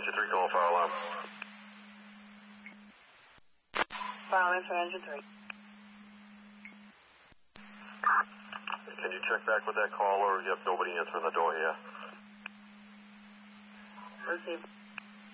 Engine 3 calling fire alarm. Fire alarm for Engine 3. Can you check back with that caller, or you have nobody answering the door here? Receive.